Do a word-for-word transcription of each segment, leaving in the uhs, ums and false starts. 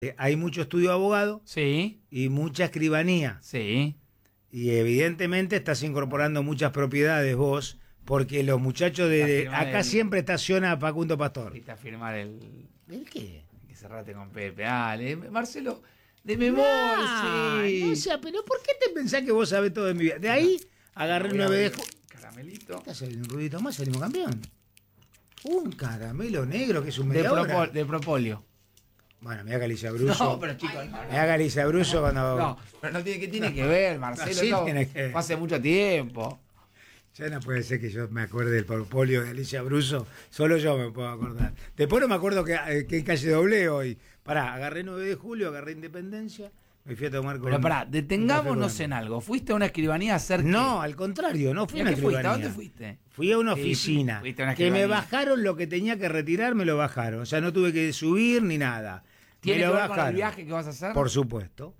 Eh, hay mucho estudio de abogado Sí, y mucha escribanía. sí. Y evidentemente estás incorporando muchas propiedades vos, porque los muchachos de... de- Está acá el- siempre estaciona Facundo Pastor. Viste a firmar el... ¿El qué? Que cerrate con Pepe. Dale, Marcelo, de memoria, Ay, sí. no, o sea, pero ¿por qué te pensás que vos sabés todo de mi vida? De ahí agarré el Voy a nueve de ver, julio. Caramelito. ¿Qué haces? Un ruidito más, salimos campeón. Un caramelo negro que es un De, media hora. propo- de propolio. Bueno, me da Galicia Bruso. No, pero chicos, no. Me da Galicia Bruso cuando... No, pero no tiene, ¿qué tiene que ver, Marcelo? Sí No, tiene que ver. fue hace mucho tiempo. Ya no puede ser que yo me acuerde del portfolio de Alicia Bruso, solo yo me puedo acordar. Después no me acuerdo que, eh, que en calle doblé hoy. Pará, agarré nueve de julio, agarré Independencia, me fui a tomar con... Pero pará, un detengámonos café en con- algo. ¿Fuiste a una escribanía a hacer No, qué? al contrario, no fui ¿Y a a una qué fuiste? ¿A escribanía. dónde fuiste? Fui a una Sí, oficina, fuiste a una que me escribanía. bajaron lo que tenía que retirar, me lo bajaron. O sea, no tuve que subir ni nada. ¿Tiene me que lo ver con el bajaron. viaje que vas a hacer? Por supuesto.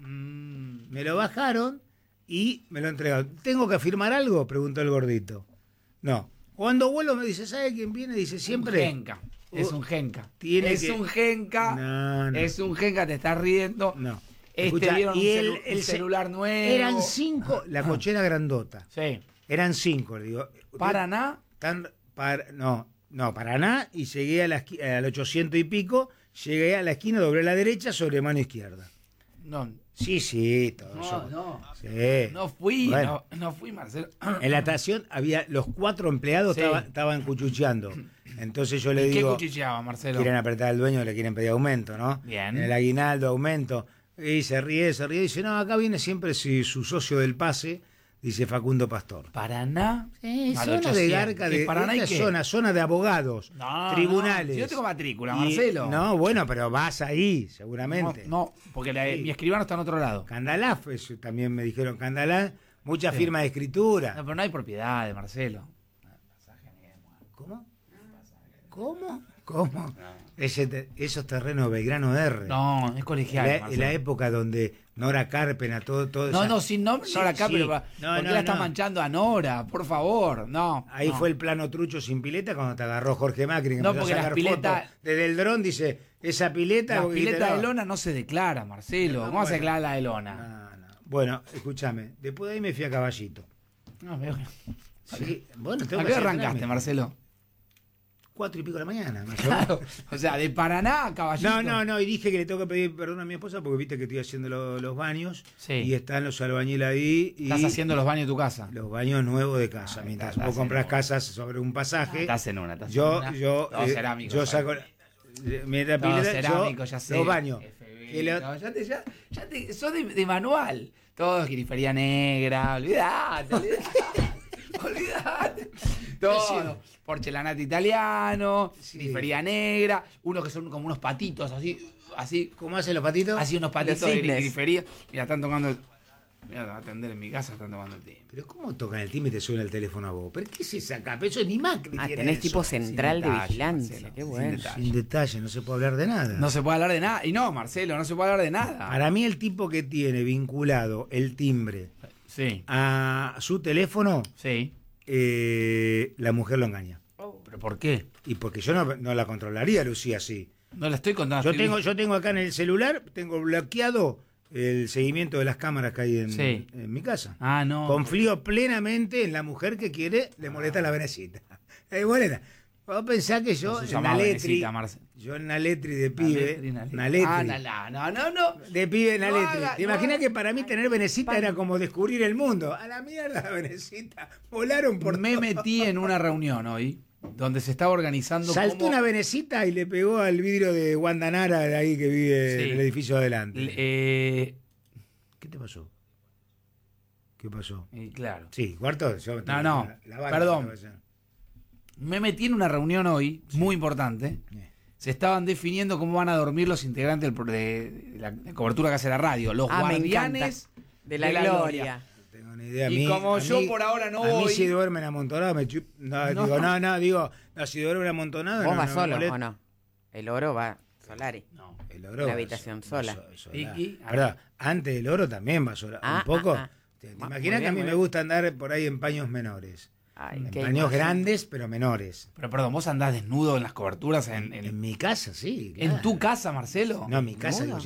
Mm, Me lo bajaron y me lo entregaron. ¿Tengo que firmar algo? Preguntó el gordito. No. Cuando vuelvo me dice, ¿sabe quién viene? Dice, siempre... Un genca. Es un genca. Tiene es que- un genca. No, no. Es un genca, te estás riendo. No. Este Escuchá, vieron un, y el- celu- el un ce- celular nuevo. Eran cinco, la cochera grandota. Sí. Eran cinco, le digo. Paraná. Tan, par- no, no, Paraná, y llegué a la esqui- al ochocientos y pico, llegué a la esquina, doblé a la derecha sobre mano izquierda. No, Sí, sí, todo no, eso. no. Sí. No fui, Bueno. no, no fui, Marcelo. En la estación había los cuatro empleados Sí. estaban, estaban cuchucheando. Entonces yo le ¿Y ¿Qué digo, cuchicheaba, Marcelo? quieren apretar al dueño, le quieren pedir aumento, ¿no? Bien. En el aguinaldo, aumento. Y se ríe, se ríe. Dice, no, acá viene siempre si, su socio del pase, dice Facundo Pastor. Paraná. Sí, al zona de ochocientos. Garca, ¿Qué, de Paraná y esta qué? zona, zona de abogados, No, tribunales. no, si yo tengo matrícula, Y- Marcelo. No, bueno, pero vas ahí, No, seguramente. no, porque la- Sí. mi escribano está en otro lado. Candalaf, eso también me dijeron Candalaf, muchas Sí. firmas de escritura. No, pero no hay propiedades, Marcelo. ¿Cómo? ¿Cómo? ¿Cómo? Ese te- esos terrenos Belgrano R. No, es En colegial. la, en Marcelo. la época donde Nora Carpena, todo, todo No, esa- no, sin nombre, Sí, Nora acá, sí. pero No, ¿por qué no, la está no. manchando a Nora? Por favor, no. Ahí no. fue el plano trucho sin pileta cuando te agarró Jorge Macri, que No, empezó porque a las sacar piletas- fotos desde el dron, dice, esa pileta... La vos dijiste, pileta no. de lona no se declara, Marcelo. No, ¿Cómo se bueno. declara la de lona? No, no. Bueno, escúchame, después de ahí me fui a Caballito. No, me- Sí, bueno, tengo ¿A que qué hacer arrancaste, trámite. Marcelo? Cuatro y pico de la mañana. más o menos. Claro. O sea, de Paraná a Caballito. No, no, no, y dije que le tengo que pedir perdón a mi esposa porque viste que estoy haciendo lo- los baños Sí. y están los albañiles ahí y Estás haciendo los baños de tu casa. los baños nuevos de casa. Ah, Mientras estás vos en compras una. casas sobre un pasaje, Estás en una, estás yo, en una. yo, Todo eh, cerámico, yo ¿sabes? saco, mientras Todo pileta, cerámico, yo- ya sé. los baños. F B, Que lo- no, ya te, ya, ya te, sos de, de manual. Todo grifería negra, olvidate, olvidate. olvidate. Todo. Porcelanato italiano, Sí. grifería negra, unos que son como unos patitos así, así, ¿Cómo hacen los patitos? así unos patitos de cisnes. grifería. Mira, están tocando. Mira, va a atender en mi casa, están tomando el timbre. Pero ¿cómo tocan el timbre y te suena el teléfono a vos? ¿Pero qué se saca? Pero eso ni Macri Ah, tiene tenés eso. tipo central de detalle, vigilancia. Marcelo, Qué sin bueno. detalle. Sin detalle, no se puede hablar de nada. No se puede hablar de nada. Y no, Marcelo, no se puede hablar de nada. Para mí el tipo que tiene vinculado el timbre Sí, a su teléfono, sí. eh, la mujer lo engaña. ¿Pero por qué? Y porque yo no, no la controlaría, Lucía, así. No la estoy contando. Yo estoy- tengo, yo tengo acá en el celular, tengo bloqueado el seguimiento de las cámaras que hay en, Sí. en mi casa. Ah, no. Confío plenamente en la mujer que quiere, le molesta la venecita. Le molesta. Vos pensás que yo No se en llama Naletri, venecita, Marce. yo en Naletri de pibe, Naletri, Naletri. Naletri, Ah, no, no, no, no. de pibe en No Naletri. haga- ¿Te no imaginas haga- que para mí tener venecita era como descubrir el mundo? A la mierda la venecita, volaron por Me todo. metí en una reunión hoy donde se estaba organizando. Saltó cómo- una venecita y le pegó al vidrio de Guandanara de ahí que vive Sí. en el edificio adelante. Le- eh, ¿Qué te pasó? ¿Qué pasó? y claro. Sí, cuarto. Yo No, no, la- la- perdón. la- Me metí en una reunión hoy, muy importante. Eh. Se estaban definiendo cómo van a dormir los integrantes del pro- de, de la, de cobertura que hace la radio. Los Ah, me guardianes encanta. De la, gloria. No tengo ni idea. A Y mí- como a yo mí- por ahora no a voy- mí si duermen amontonados me chup... No, No. digo, no, no, digo, no, si duermen amontonados ¿Vos no, vas no me solo molesta. o no? El oro va Solari. No. El oro La va habitación so- sola. so- sola. Y- y- ¿Verdad? Antes el oro también va sola. Ah, un poco. ah, ah. ¿Te, te Muy imaginas que bien, a mí muy me bien. gusta andar por ahí en paños menores? Ay, En qué paños imagen. grandes, pero menores. Pero perdón, vos andás desnudo en las coberturas en, en, En mi casa, sí. en claro. tu casa, Marcelo. No, en mi casa, ¿Desnudo? digo,